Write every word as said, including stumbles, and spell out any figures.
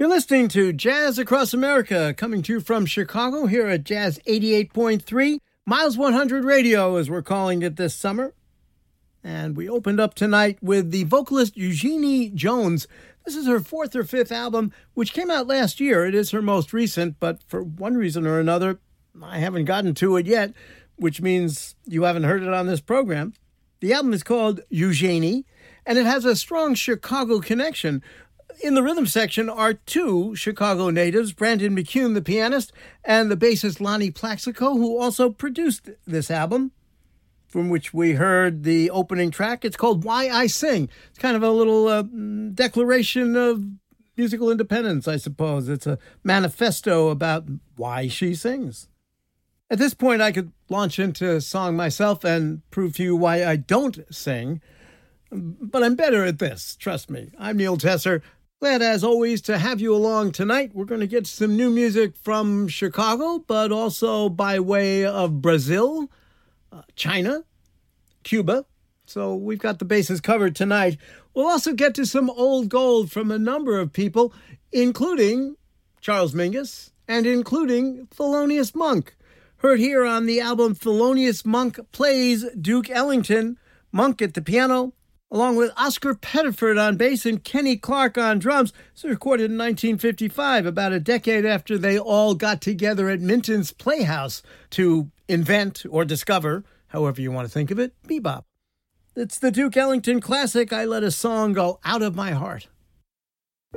You're listening to Jazz Across America, coming to you from Chicago here at Jazz eighty-eight point three, Miles one hundred Radio, as we're calling it this summer. And we opened up tonight with the vocalist Eugenie Jones. This is her fourth or fifth album, which came out last year. It is her most recent, but for one reason or another, I haven't gotten to it yet, which means you haven't heard it on this program. The album is called Eugenie, and it has a strong Chicago connection. In the rhythm section are two Chicago natives, Brandon McCune, the pianist, and the bassist Lonnie Plaxico, who also produced this album, from which we heard the opening track. It's called Why I Sing. It's kind of a little uh, declaration of musical independence, I suppose. It's a manifesto about why she sings. At this point, I could launch into song myself and prove to you why I don't sing, but I'm better at this, trust me. I'm Neil Tesser. Glad, as always, to have you along tonight. We're going to get some new music from Chicago, but also by way of Brazil, uh, China, Cuba. So we've got the bases covered tonight. We'll also get to some old gold from a number of people, including Charles Mingus and including Thelonious Monk. Heard here on the album Thelonious Monk Plays Duke Ellington, Monk at the piano, along with Oscar Pettiford on bass and Kenny Clarke on drums. This was recorded in nineteen fifty-five, about a decade after they all got together at Minton's Playhouse to invent or discover, however you want to think of it, bebop. It's the Duke Ellington classic, I Let a Song Go Out of My Heart.